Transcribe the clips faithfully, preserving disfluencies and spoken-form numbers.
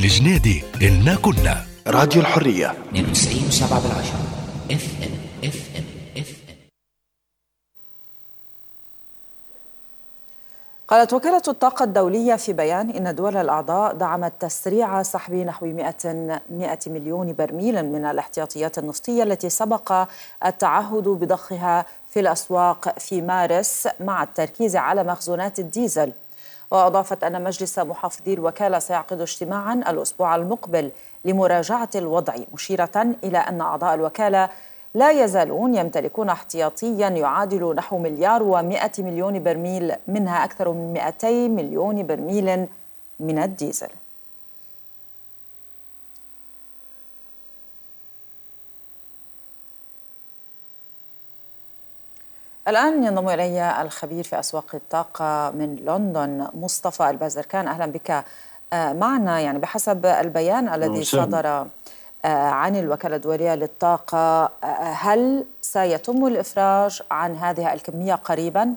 الجنيدي إلنا كنا راديو الحرية اثنين وتسعين وسبعة بالعشرة اف ام اف ام اف ام. قالت وكالة الطاقة الدولية في بيان إن الدول الأعضاء دعمت تسريع سحب نحو مئة مليون برميل من الاحتياطيات النفطية التي سبق التعهد بضخها في الأسواق في مارس مع التركيز على مخزونات الديزل. وأضافت أن مجلس محافظي الوكالة سيعقد اجتماعا الأسبوع المقبل لمراجعة الوضع، مشيرة إلى أن أعضاء الوكالة لا يزالون يمتلكون احتياطيا يعادل نحو مليار ومئة مليون برميل، منها أكثر من مئتي مليون برميل من الديزل. الآن ينضم إلي الخبير في أسواق الطاقة من لندن مصطفى البازركان. أهلا بك معنا. يعني بحسب البيان الذي صدر عن الوكالة الدولية للطاقة، هل سيتم الإفراج عن هذه الكمية قريبا؟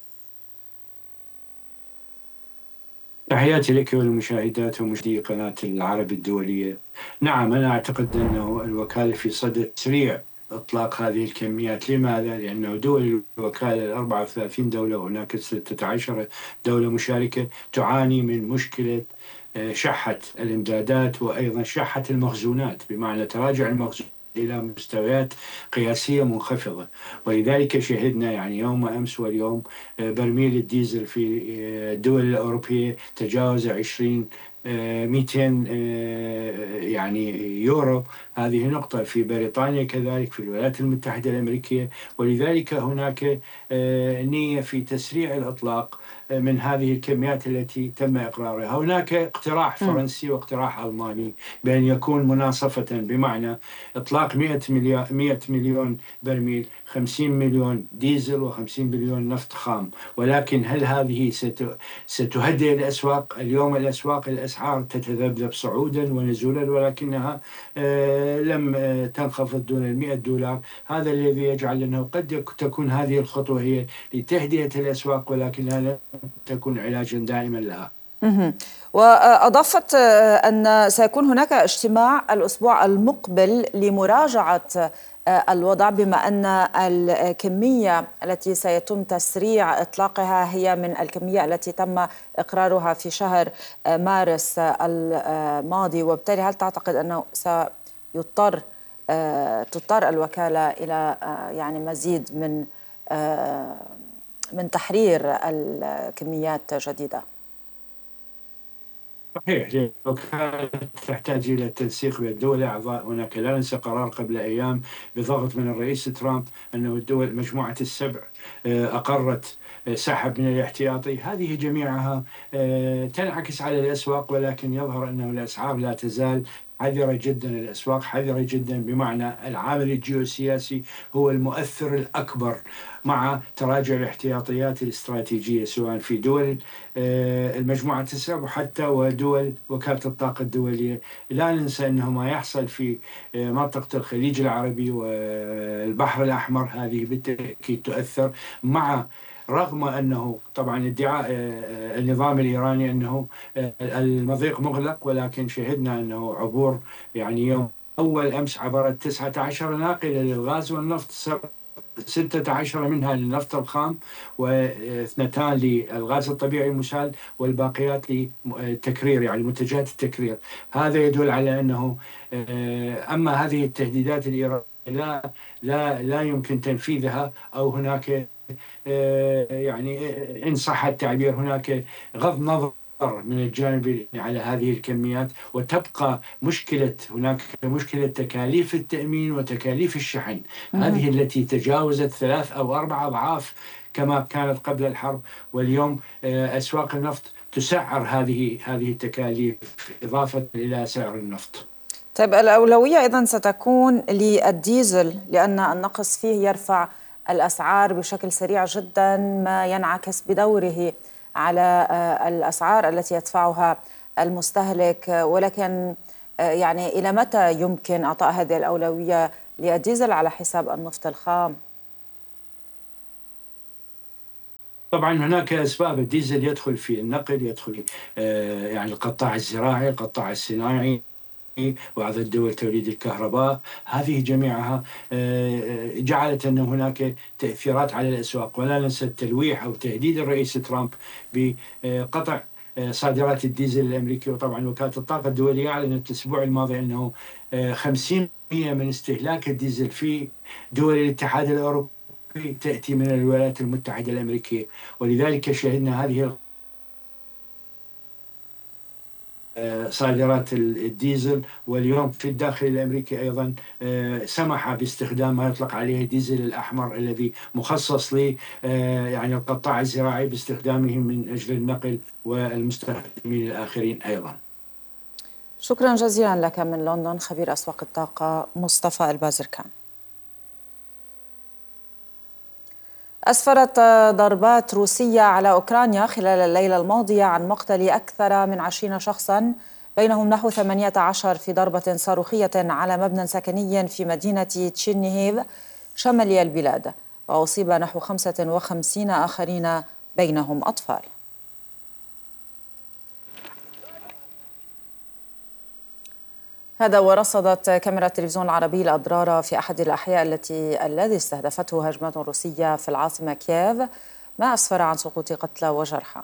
تحياتي لك والمشاهدات ومشاهدي قناة العرب الدولية. نعم، أنا أعتقد أنه الوكالة في صدد تسريع إطلاق هذه الكميات. لماذا؟ لأنه دول الوكالة أربعة وثلاثين دولة وهناك ستة عشر دولة مشاركة تعاني من مشكلة شحة الإمدادات وأيضا شحة المخزونات، بمعنى تراجع المخزون إلى مستويات قياسية منخفضة. ولذلك شهدنا يعني يوم أمس واليوم برميل الديزل في الدول الأوروبية تجاوز عشرين مئتين يعني يورو. هذه نقطة. في بريطانيا كذلك، في الولايات المتحدة الأمريكية. ولذلك هناك نية في تسريع الإطلاق من هذه الكميات التي تم إقرارها. هناك اقتراح فرنسي واقتراح ألماني بأن يكون مناصفة، بمعنى إطلاق مئة مليون برميل، خمسين مليون ديزل وخمسين مليون نفط خام. ولكن هل هذه ستهدئ الأسواق؟ اليوم الأسواق الأسعار تتذبذب صعودا ونزولا، ولكنها لم تنخفض دون المئة دولار. هذا الذي يجعل أنه قد تكون هذه الخطوة هي لتهدئة الأسواق، ولكنها لن تكون علاجا دائما لها. وأضافت أن سيكون هناك اجتماع الأسبوع المقبل لمراجعة الوضع، بما أن الكمية التي سيتم تسريع إطلاقها هي من الكمية التي تم إقرارها في شهر مارس الماضي. وبالتالي هل تعتقد أنه سيضطر تضطر الوكالة إلى يعني مزيد من من تحرير الكميات جديدة؟ صحيح، الوكالة تحتاج إلى التنسيق بين الدول الأعضاء. هناك لا ننسى قرار قبل أيام بضغط من الرئيس ترامب أنه الدول مجموعة السبع أقرت سحب من الاحتياطي. هذه جميعها تنعكس على الأسواق، ولكن يظهر أنه الأسعار لا تزال حذرة جدا. الأسواق حذرة جدا، بمعنى العامل الجيوسياسي هو المؤثر الأكبر مع تراجع الاحتياطيات الاستراتيجية، سواء في دول المجموعة السبع وحتى ودول وكالة الطاقة الدولية. لا ننسى أنه ما يحصل في منطقة الخليج العربي والبحر الأحمر هذه بالتأكيد تؤثر، مع رغم أنه طبعا ادعاء النظام الإيراني أنه المضيق مغلق، ولكن شهدنا أنه عبور يعني يوم أول أمس عبرت تسعة عشر ناقلة للغاز والنفط، ستة عشر منها للنفط الخام واثنتان للغاز الطبيعي المسال، والباقيات للتكرير يعني منتجات التكرير. هذا يدل على أنه أما هذه التهديدات الإيرانية لا لا لا يمكن تنفيذها، أو هناك يعني إن صح التعبير هناك غض نظر من الجانب على هذه الكميات. وتبقى مشكلة هناك مشكلة تكاليف التأمين وتكاليف الشحن، هذه التي تجاوزت ثلاث أو أربع أضعاف كما كانت قبل الحرب. واليوم أسواق النفط تسعر هذه هذه التكاليف إضافة إلى سعر النفط. طيب، الأولوية إذن ستكون للديزل، لأن النقص فيه يرفع الأسعار بشكل سريع جدا، ما ينعكس بدوره على الأسعار التي يدفعها المستهلك. ولكن يعني إلى متى يمكن إعطاء هذه الأولوية للديزل على حساب النفط الخام؟ طبعا هناك أسباب. الديزل يدخل في النقل، يدخل يعني القطاع الزراعي، القطاع الصناعي، بعض الدول توليد الكهرباء. هذه جميعها جعلت أن هناك تأثيرات على الأسواق. ولا ننسى التلويح أو تهديد الرئيس ترامب بقطع صادرات الديزل الأمريكي. وطبعا وكالة الطاقة الدولية أعلنت الأسبوع الماضي أنه خمسين بالمئة من استهلاك الديزل في دول الاتحاد الأوروبي تأتي من الولايات المتحدة الأمريكية. ولذلك شهدنا هذه صادرات الديزل. واليوم في الداخل الأمريكي أيضا سمح باستخدام ما يطلق عليه الديزل الأحمر الذي مخصص ل يعني القطاع الزراعي باستخدامه من أجل النقل والمستخدمين الآخرين أيضا. شكرا جزيلا لك من لندن خبير أسواق الطاقة مصطفى البازركان. أسفرت ضربات روسية على أوكرانيا خلال الليلة الماضية عن مقتل أكثر من عشرين شخصا، بينهم نحو ثمانية عشر في ضربة صاروخية على مبنى سكني في مدينة تشيرنيهيف شمالي البلاد، وأصيب نحو خمسة وخمسين آخرين بينهم أطفال. هذا ورصدت كاميرا التلفزيون العربي الأضرار في أحد الأحياء التي الذي استهدفته هجمات روسية في العاصمة كييف، ما أسفر عن سقوط قتلى وجرحى.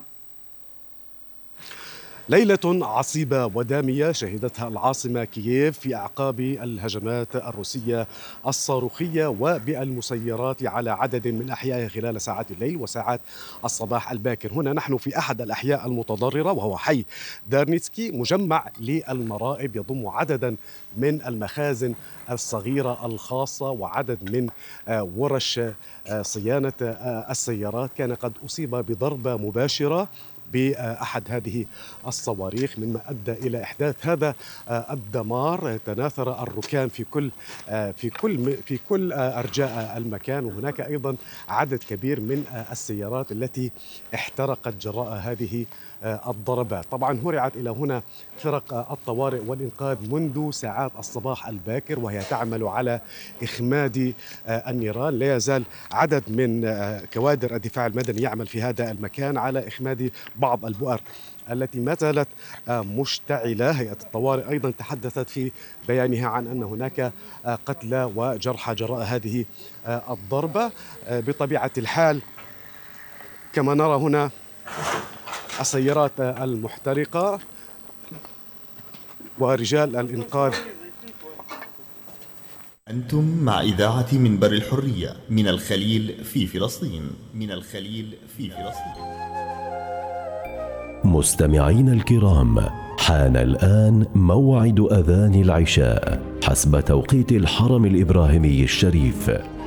ليلة عصيبة ودامية شهدتها العاصمة كييف في أعقاب الهجمات الروسية الصاروخية وبالمسيرات على عدد من أحيائها خلال ساعات الليل وساعات الصباح الباكر. هنا نحن في أحد الأحياء المتضررة وهو حي دارنيتسكي، مجمع للمرائب يضم عددا من المخازن الصغيرة الخاصة وعدد من ورش صيانة السيارات. كان قد أصيب بضربة مباشرة بأحد هذه الصواريخ، مما أدى إلى إحداث هذا الدمار. تناثر الركام في كل في كل في كل أرجاء المكان، وهناك أيضا عدد كبير من السيارات التي احترقت جراء هذه الضربات. طبعا هرعت إلى هنا فرق الطوارئ والإنقاذ منذ ساعات الصباح الباكر، وهي تعمل على إخماد النيران. لا يزال عدد من كوادر الدفاع المدني يعمل في هذا المكان على إخماد بعض البؤر التي ما زالت مشتعلة. هيئة الطوارئ أيضا تحدثت في بيانها عن أن هناك قتلى وجرحى جراء هذه الضربة. بطبيعة الحال كما نرى هنا السيارات المحترقة ورجال الإنقاذ. أنتم مع إذاعة منبر الحرية من الخليل في فلسطين. من الخليل في فلسطين. مستمعين الكرام، حان الآن موعد أذان العشاء حسب توقيت الحرم الإبراهيمي الشريف.